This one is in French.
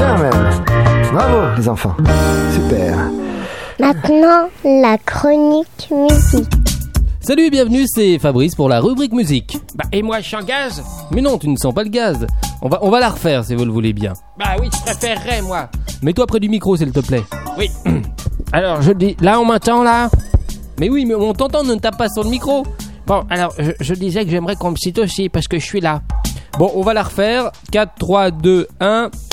Bien même. Bravo les enfants. Super. Maintenant, la chronique musique. Salut et bienvenue, c'est Fabrice pour la rubrique musique. Bah, et moi, je sens gaz. Mais non, tu ne sens pas le gaz. On va la refaire si vous le voulez bien. Bah oui, je préférerais, moi. Mets-toi près du micro, s'il te plaît. Oui. Alors, je dis... Là, on m'entend, là? Mais oui, mais on t'entend, ne tape pas sur le micro. Bon, alors, je disais que j'aimerais qu'on me cite aussi, parce que je suis là. Bon, on va la refaire. 4, 3, 2, 1.